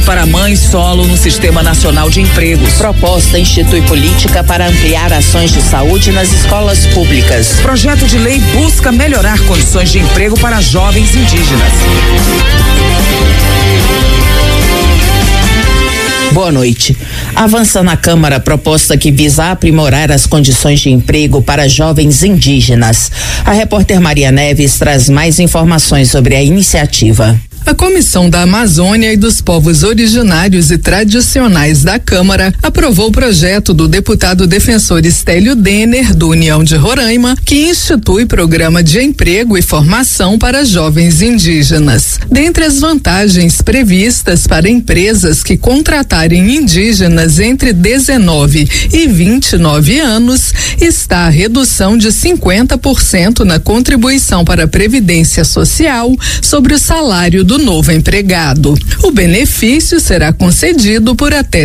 para mães solo no Sistema Nacional de Empregos. Proposta institui política para ampliar ações de saúde nas escolas públicas. Projeto de lei busca melhorar condições de emprego para jovens indígenas. Boa noite. Avança na Câmara a proposta que visa aprimorar as condições de emprego para jovens indígenas. A repórter Maria Neves traz mais informações sobre a iniciativa. A Comissão da Amazônia e dos Povos Originários e Tradicionais da Câmara aprovou o projeto do deputado defensor Estélio Denner, do União de Roraima, que institui programa de emprego e formação para jovens indígenas. Dentre as vantagens previstas para empresas que contratarem indígenas entre 19 e 29 anos está a redução de 50% na contribuição para a Previdência Social sobre o salário do novo empregado. O benefício será concedido por até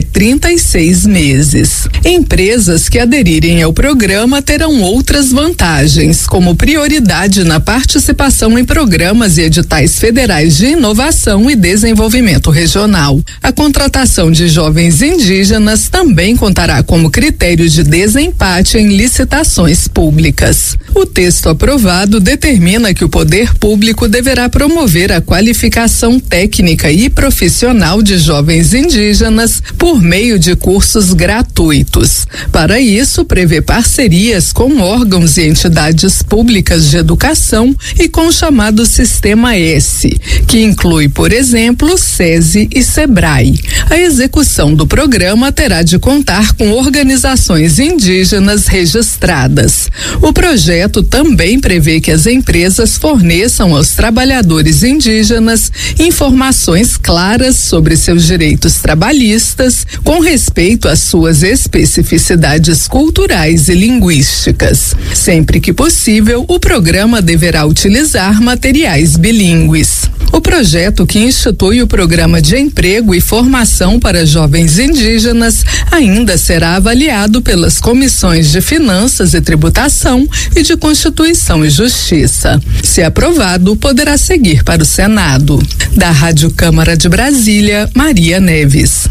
36 meses. Empresas que aderirem ao programa terão outras vantagens, como prioridade na participação em programas e editais federais de inovação e desenvolvimento regional. A contratação de jovens indígenas também contará como critério de desempate em licitações públicas. O texto aprovado determina que o poder público deverá promover a qualificação técnica e profissional de jovens indígenas por meio de cursos gratuitos. Para isso, prevê parcerias com órgãos e entidades públicas de educação e com o chamado Sistema S, que inclui, por exemplo, SESI e SEBRAE. A execução do programa terá de contar com organizações indígenas registradas. O projeto também prevê que as empresas forneçam aos trabalhadores indígenas informações claras sobre seus direitos trabalhistas com respeito às suas especificidades culturais e linguísticas. Sempre que possível, o programa deverá utilizar materiais bilíngues. O projeto que institui o programa de emprego e formação para jovens indígenas ainda será avaliado pelas comissões de Finanças e Tributação e de Constituição e Justiça. Se aprovado, poderá seguir para o Senado. Da Rádio Câmara de Brasília, Maria Neves.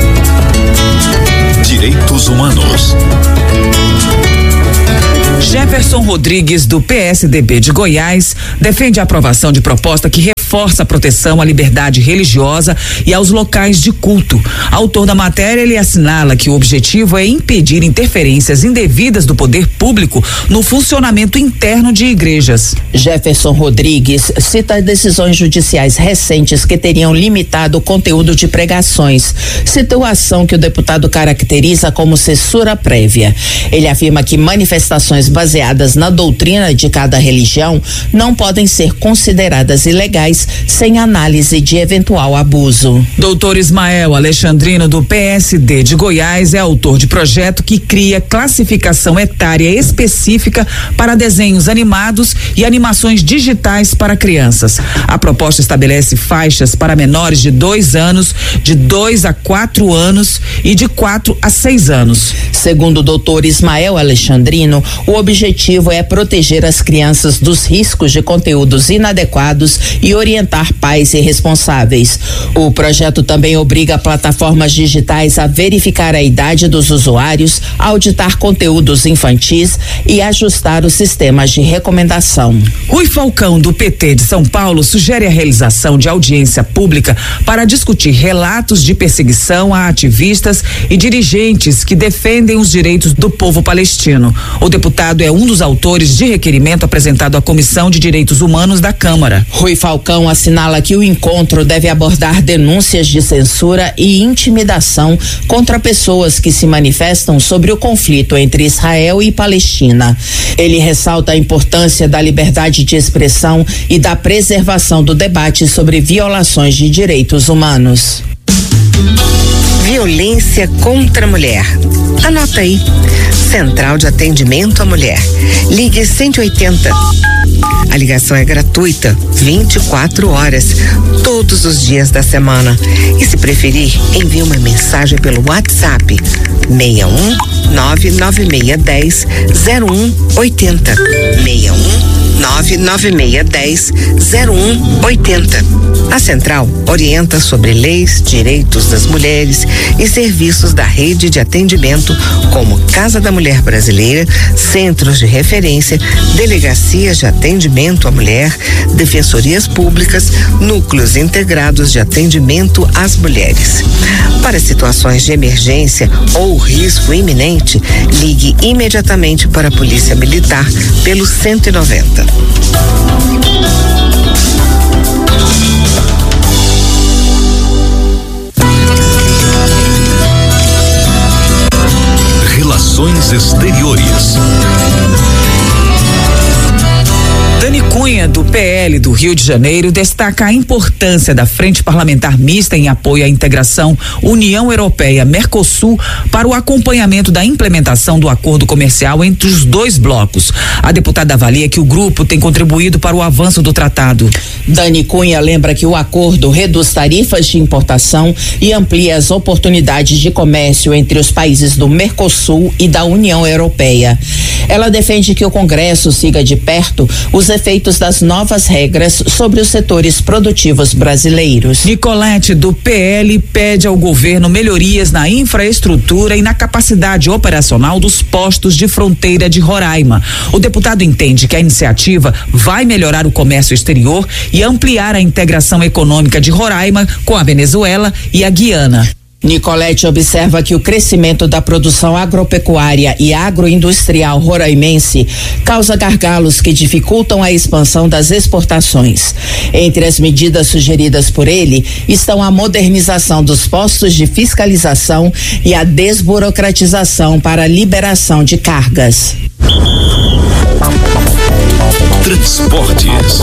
Direitos Humanos. Jefferson Rodrigues, do PSDB de Goiás, defende a aprovação de proposta que reforça a proteção à liberdade religiosa e aos locais de culto. Autor da matéria, ele assinala que o objetivo é impedir interferências indevidas do poder público no funcionamento interno de igrejas. Jefferson Rodrigues cita decisões judiciais recentes que teriam limitado o conteúdo de pregações, situação que o deputado caracteriza como censura prévia. Ele afirma que manifestações baseadas na doutrina de cada religião não podem ser consideradas ilegais sem análise de eventual abuso. Doutor Ismael Alexandrino, do PSD de Goiás, é autor de projeto que cria classificação etária específica para desenhos animados e animações digitais para crianças. A proposta estabelece faixas para menores de 2 anos, de 2 a 4 anos e de 4 a 6 anos. Segundo o doutor Ismael Alexandrino, o objetivo é proteger as crianças dos riscos de conteúdos inadequados e orientar pais irresponsáveis. O projeto também obriga plataformas digitais a verificar a idade dos usuários, auditar conteúdos infantis e ajustar os sistemas de recomendação. Rui Falcão, do PT de São Paulo, sugere a realização de audiência pública para discutir relatos de perseguição a ativistas e dirigentes que defendem os direitos do povo palestino. O deputado é um dos autores de requerimento apresentado à Comissão de Direitos Humanos da Câmara. Rui Falcão assinala que o encontro deve abordar denúncias de censura e intimidação contra pessoas que se manifestam sobre o conflito entre Israel e Palestina. Ele ressalta a importância da liberdade de expressão e da preservação do debate sobre violações de direitos humanos. Violência contra a mulher. Anota aí. Central de Atendimento à Mulher. Ligue 180. A ligação é gratuita, 24 horas, todos os dias da semana. E se preferir, envie uma mensagem pelo WhatsApp 61 99610 0180. 61 99610-0180. A Central orienta sobre leis, direitos das mulheres e serviços da rede de atendimento como Casa da Mulher Brasileira, centros de referência, delegacias de atendimento à mulher, defensorias públicas, núcleos integrados de atendimento às mulheres. Para situações de emergência ou risco iminente, ligue imediatamente para a Polícia Militar pelo 190. Relações Exteriores. Dani Cunha, do PL do Rio de Janeiro, destaca a importância da Frente Parlamentar Mista em apoio à integração União Europeia-Mercosul para o acompanhamento da implementação do acordo comercial entre os dois blocos. A deputada avalia que o grupo tem contribuído para o avanço do tratado. Dani Cunha lembra que o acordo reduz tarifas de importação e amplia as oportunidades de comércio entre os países do Mercosul e da União Europeia. Ela defende que o Congresso siga de perto os efeitos das novas regras sobre os setores produtivos brasileiros. Nicolete, do PL, pede ao governo melhorias na infraestrutura e na capacidade operacional dos postos de fronteira de Roraima. O deputado entende que a iniciativa vai melhorar o comércio exterior e ampliar a integração econômica de Roraima com a Venezuela e a Guiana. Nicolete observa que o crescimento da produção agropecuária e agroindustrial roraimense causa gargalos que dificultam a expansão das exportações. Entre as medidas sugeridas por ele estão a modernização dos postos de fiscalização e a desburocratização para a liberação de cargas. Transportes.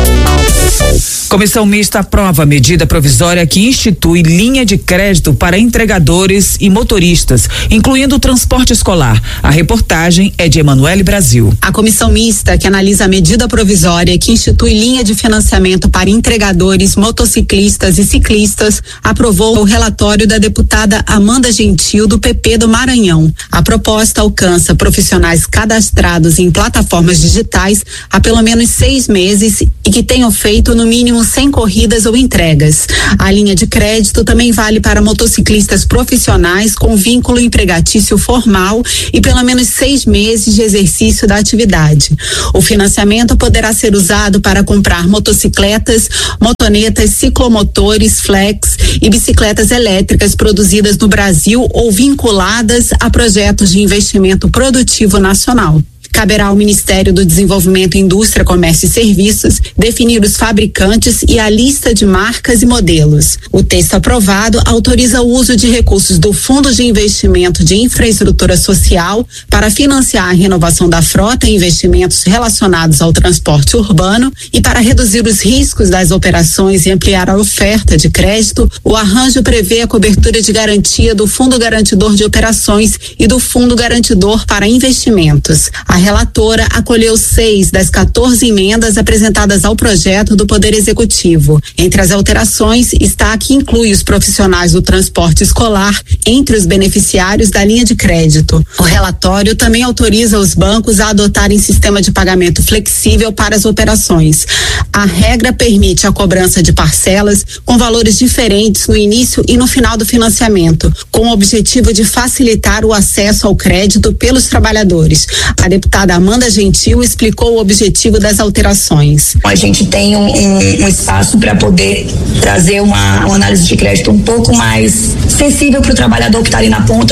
Comissão Mista aprova a medida provisória que institui linha de crédito para entregadores e motoristas, incluindo o transporte escolar. A reportagem é de Emanuele Brasil. A Comissão Mista, que analisa a medida provisória que institui linha de financiamento para entregadores, motociclistas e ciclistas, aprovou o relatório da deputada Amanda Gentil, do PP do Maranhão. A proposta alcança profissionais cadastrados em plataformas digitais há pelo menos 6 meses e que tenham feito no mínimo 100 corridas ou entregas. A linha de crédito também vale para motociclistas profissionais com vínculo empregatício formal e pelo menos 6 meses de exercício da atividade. O financiamento poderá ser usado para comprar motocicletas, motonetas, ciclomotores, flex e bicicletas elétricas produzidas no Brasil ou vinculadas a projetos de investimento produtivo nacional. Caberá ao Ministério do Desenvolvimento, Indústria, Comércio e Serviços definir os fabricantes e a lista de marcas e modelos. O texto aprovado autoriza o uso de recursos do Fundo de Investimento de Infraestrutura Social para financiar a renovação da frota e investimentos relacionados ao transporte urbano e para reduzir os riscos das operações e ampliar a oferta de crédito. O arranjo prevê a cobertura de garantia do Fundo Garantidor de Operações e do Fundo Garantidor para Investimentos. A relatora acolheu 6 das 14 emendas apresentadas ao projeto do Poder Executivo. Entre as alterações está a que inclui os profissionais do transporte escolar entre os beneficiários da linha de crédito. O relatório também autoriza os bancos a adotarem sistema de pagamento flexível para as operações. A regra permite a cobrança de parcelas com valores diferentes no início e no final do financiamento, com o objetivo de facilitar o acesso ao crédito pelos trabalhadores. A deputada Amanda Gentil explicou o objetivo das alterações. A gente tem um espaço para poder trazer uma análise de crédito um pouco mais sensível para o trabalhador que está ali na ponta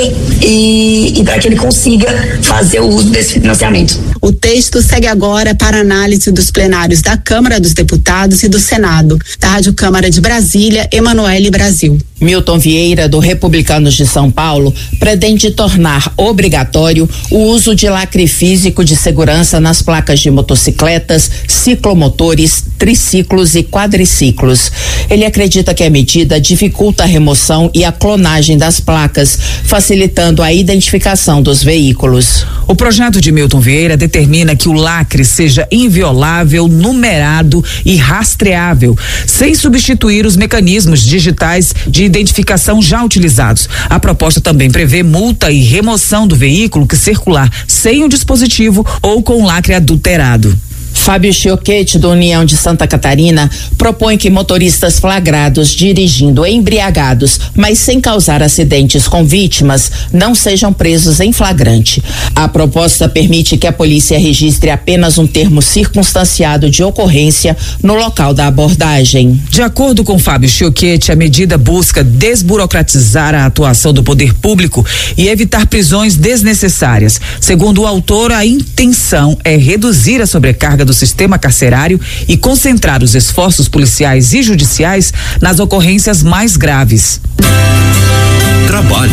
e para que ele consiga fazer o uso desse financiamento. O texto segue agora para análise dos plenários da Câmara dos Deputados e do Senado. Da Rádio Câmara de Brasília, Emanuele Brasil. Milton Vieira, do Republicanos de São Paulo, pretende tornar obrigatório o uso de lacre físico de segurança nas placas de motocicletas, ciclomotores, triciclos e quadriciclos. Ele acredita que a medida dificulta a remoção e a clonagem das placas, facilitando a identificação dos veículos. O projeto de Milton Vieira determina que o lacre seja inviolável, numerado e rastreável, sem substituir os mecanismos digitais de identificação já utilizados. A proposta também prevê multa e remoção do veículo que circular sem o dispositivo ou com lacre adulterado. Fábio Chioquete, do União de Santa Catarina, propõe que motoristas flagrados dirigindo embriagados, mas sem causar acidentes com vítimas, não sejam presos em flagrante. A proposta permite que a polícia registre apenas um termo circunstanciado de ocorrência no local da abordagem. De acordo com Fábio Chioquete, a medida busca desburocratizar a atuação do poder público e evitar prisões desnecessárias. Segundo o autor, a intenção é reduzir a sobrecarga do sistema carcerário e concentrar os esforços policiais e judiciais nas ocorrências mais graves. Trabalho.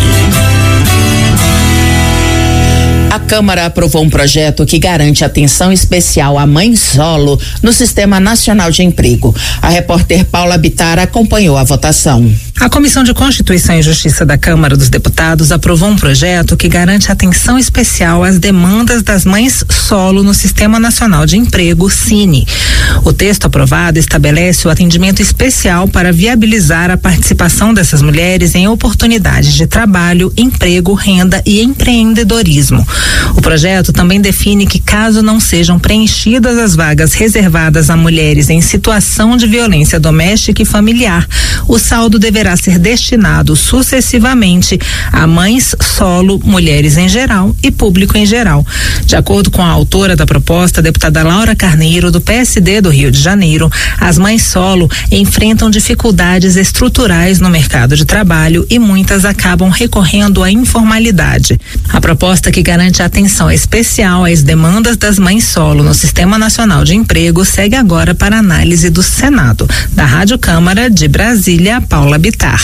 A Câmara aprovou um projeto que garante atenção especial à mãe solo no Sistema Nacional de Emprego. A repórter Paula Bittar acompanhou a votação. A Comissão de Constituição e Justiça da Câmara dos Deputados aprovou um projeto que garante atenção especial às demandas das mães solo no Sistema Nacional de Emprego, SINE. O texto aprovado estabelece o atendimento especial para viabilizar a participação dessas mulheres em oportunidades de trabalho, emprego, renda e empreendedorismo. O projeto também define que, caso não sejam preenchidas as vagas reservadas a mulheres em situação de violência doméstica e familiar, o saldo deverá ser destinado sucessivamente a mães solo, mulheres em geral e público em geral. De acordo com a autora da proposta, a deputada Laura Carneiro, do PSD do Rio de Janeiro, as mães solo enfrentam dificuldades estruturais no mercado de trabalho e muitas acabam recorrendo à informalidade. A proposta, que garante atenção especial às demandas das mães solo no Sistema Nacional de Emprego, segue agora para análise do Senado. Da Rádio Câmara de Brasília, Paula Bittar.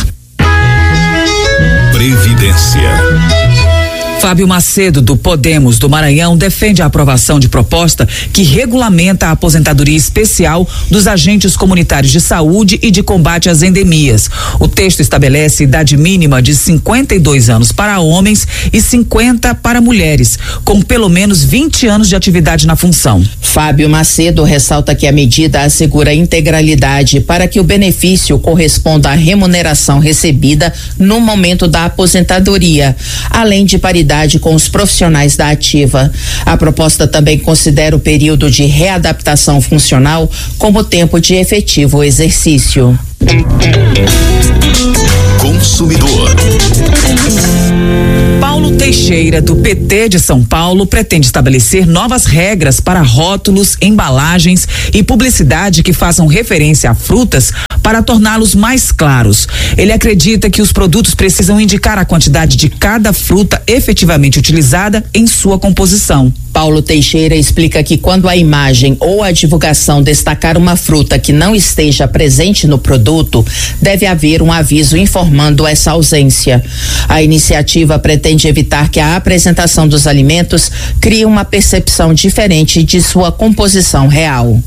Previdência. Fábio Macedo, do Podemos do Maranhão, defende a aprovação de proposta que regulamenta a aposentadoria especial dos agentes comunitários de saúde e de combate às endemias. O texto estabelece idade mínima de 52 anos para homens e 50 para mulheres, com pelo menos 20 anos de atividade na função. Fábio Macedo ressalta que a medida assegura integralidade para que o benefício corresponda à remuneração recebida no momento da aposentadoria, além de paridade com os profissionais da ativa. A proposta também considera o período de readaptação funcional como tempo de efetivo exercício. Consumidor. Paulo Teixeira, do PT de São Paulo, pretende estabelecer novas regras para rótulos, embalagens e publicidade que façam referência a frutas para torná-los mais claros. Ele acredita que os produtos precisam indicar a quantidade de cada fruta efetivamente utilizada em sua composição. Paulo Teixeira explica que quando a imagem ou a divulgação destacar uma fruta que não esteja presente no produto, deve haver um aviso informando essa ausência. A iniciativa pretende evitar que a apresentação dos alimentos crie uma percepção diferente de sua composição real.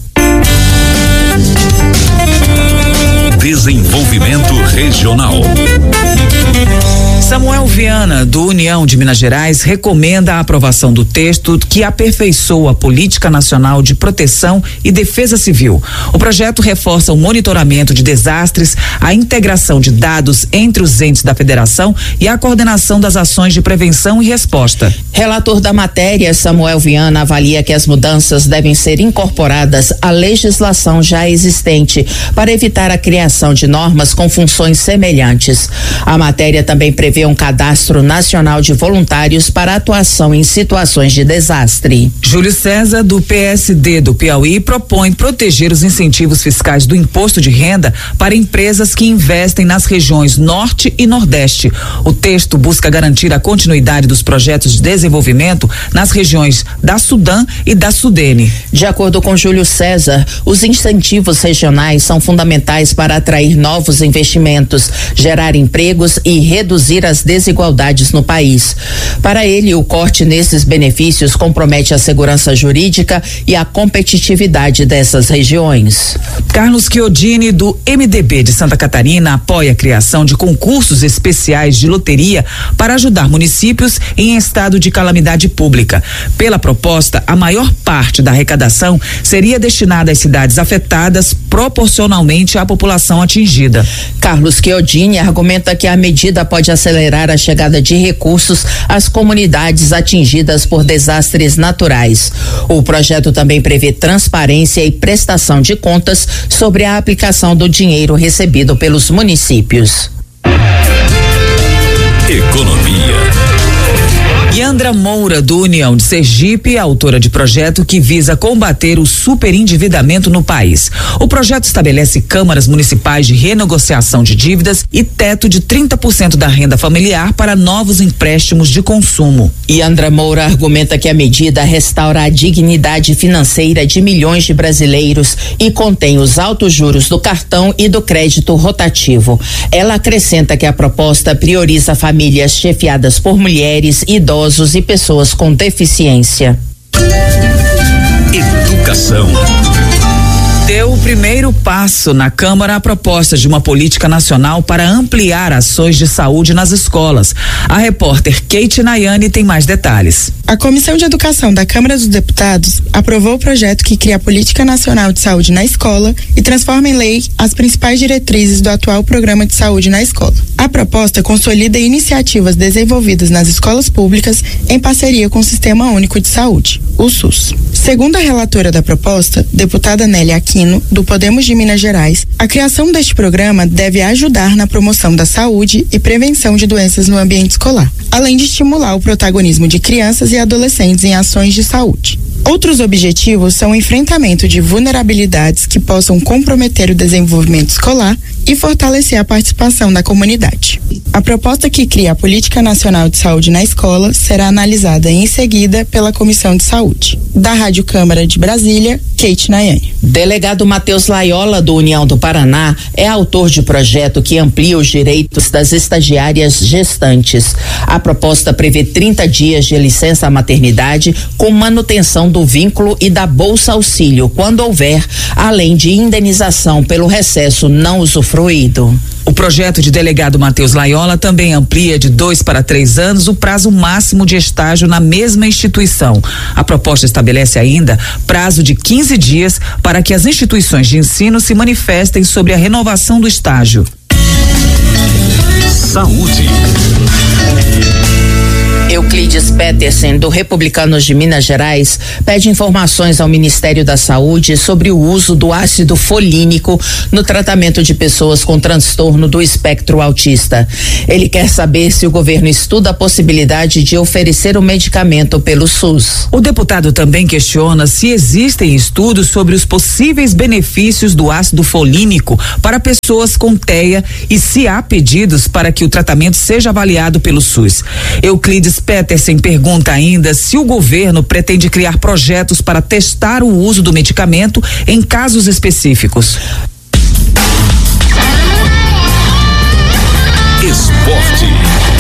Desenvolvimento regional. Samuel Viana, do União de Minas Gerais, recomenda a aprovação do texto que aperfeiçoa a Política Nacional de Proteção e Defesa Civil. O projeto reforça o monitoramento de desastres, a integração de dados entre os entes da federação e a coordenação das ações de prevenção e resposta. Relator da matéria, Samuel Viana, avalia que as mudanças devem ser incorporadas à legislação já existente para evitar a criação de normas com funções semelhantes. A matéria também prevê um cadastro nacional de voluntários para atuação em situações de desastre. Júlio César, do PSD do Piauí, propõe proteger os incentivos fiscais do imposto de renda para empresas que investem nas regiões Norte e Nordeste. O texto busca garantir a continuidade dos projetos de desenvolvimento nas regiões da Sudã e da Sudene. De acordo com Júlio César, os incentivos regionais são fundamentais para atrair novos investimentos, gerar empregos e reduzir as desigualdades no país. Para ele, o corte nesses benefícios compromete a segurança jurídica e a competitividade dessas regiões. Carlos Chiodini, do MDB de Santa Catarina, apoia a criação de concursos especiais de loteria para ajudar municípios em estado de calamidade pública. Pela proposta, a maior parte da arrecadação seria destinada às cidades afetadas proporcionalmente à população atingida. Carlos Chiodini argumenta que a medida pode acelerar acelerar a chegada de recursos às comunidades atingidas por desastres naturais. O projeto também prevê transparência e prestação de contas sobre a aplicação do dinheiro recebido pelos municípios. Economia. Yandra Moura, do União de Sergipe, é autora de projeto que visa combater o superendividamento no país. O projeto estabelece câmaras municipais de renegociação de dívidas e teto de 30% da renda familiar para novos empréstimos de consumo. Yandra Moura argumenta que a medida restaura a dignidade financeira de milhões de brasileiros e contém os altos juros do cartão e do crédito rotativo. Ela acrescenta que a proposta prioriza famílias chefiadas por mulheres, idosos e pessoas com deficiência. Educação. Deu o primeiro passo na Câmara a proposta de uma política nacional para ampliar ações de saúde nas escolas. A repórter Kate Nayane tem mais detalhes. A Comissão de Educação da Câmara dos Deputados aprovou o projeto que cria a Política Nacional de Saúde na Escola e transforma em lei as principais diretrizes do atual Programa de Saúde na Escola. A proposta consolida iniciativas desenvolvidas nas escolas públicas em parceria com o Sistema Único de Saúde, o SUS. Segundo a relatora da proposta, deputada Nélia Aquino, do Podemos de Minas Gerais, a criação deste programa deve ajudar na promoção da saúde e prevenção de doenças no ambiente escolar, além de estimular o protagonismo de crianças e adolescentes em ações de saúde. Outros objetivos são o enfrentamento de vulnerabilidades que possam comprometer o desenvolvimento escolar e fortalecer a participação da comunidade. A proposta que cria a Política Nacional de Saúde na Escola será analisada em seguida pela Comissão de Saúde. Da Rádio Câmara de Brasília, Kate Nayane. Delegado Matheus Laiola, do União do Paraná, é autor de projeto que amplia os direitos das estagiárias gestantes. A proposta prevê 30 dias de licença maternidade com manutenção do vínculo e da bolsa auxílio, quando houver, além de indenização pelo recesso não usufruído. O projeto de delegado Matheus Laiola também amplia de 2 para 3 anos o prazo máximo de estágio na mesma instituição. A proposta estabelece ainda prazo de 15 dias para que as instituições de ensino se manifestem sobre a renovação do estágio. Saúde. Euclides Petersen, do Republicanos de Minas Gerais, pede informações ao Ministério da Saúde sobre o uso do ácido folínico no tratamento de pessoas com transtorno do espectro autista. Ele quer saber se o governo estuda a possibilidade de oferecer o medicamento pelo SUS. O deputado também questiona se existem estudos sobre os possíveis benefícios do ácido folínico para pessoas com TEA e se há pedidos para que o tratamento seja avaliado pelo SUS. Euclides Petersen pergunta ainda se o governo pretende criar projetos para testar o uso do medicamento em casos específicos. Esporte.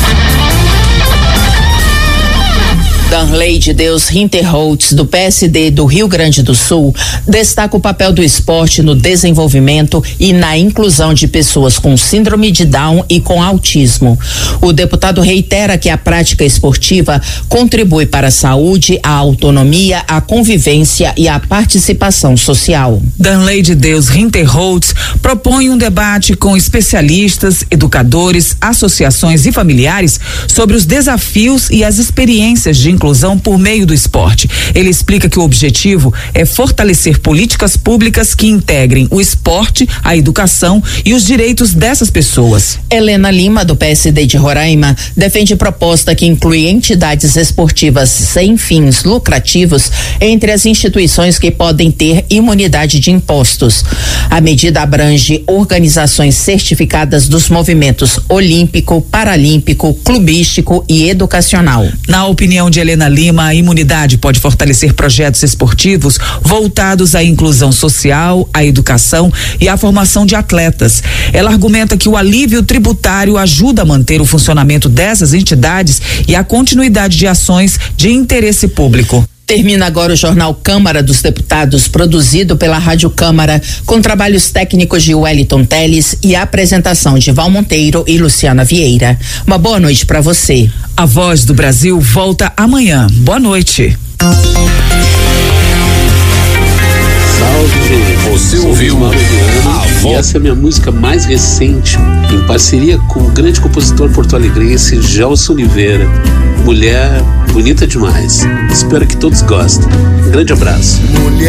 Danley de Deus Hinterholtz, do PSD do Rio Grande do Sul, destaca o papel do esporte no desenvolvimento e na inclusão de pessoas com síndrome de Down e com autismo. O deputado reitera que a prática esportiva contribui para a saúde, a autonomia, a convivência e a participação social. Danley de Deus Hinterholtz propõe um debate com especialistas, educadores, associações e familiares sobre os desafios e as experiências de inclusão por meio do esporte. Ele explica que o objetivo é fortalecer políticas públicas que integrem o esporte, a educação e os direitos dessas pessoas. Helena Lima, do PSD de Roraima, defende proposta que inclui entidades esportivas sem fins lucrativos entre as instituições que podem ter imunidade de impostos. A medida abrange organizações certificadas dos movimentos olímpico, paralímpico, clubístico e educacional. Na opinião de Helena Lima, a imunidade pode fortalecer projetos esportivos voltados à inclusão social, à educação e à formação de atletas. Ela argumenta que o alívio tributário ajuda a manter o funcionamento dessas entidades e a continuidade de ações de interesse público. Termina agora o Jornal Câmara dos Deputados, produzido pela Rádio Câmara, com trabalhos técnicos de Wellington Teles e a apresentação de Val Monteiro e Luciana Vieira. Uma boa noite para você. A Voz do Brasil volta amanhã. Boa noite. Você ouviu a E essa é a minha música mais recente, em parceria com o grande compositor porto-alegrense Gelson Oliveira. Mulher bonita demais. Espero que todos gostem. Um grande abraço. Mulher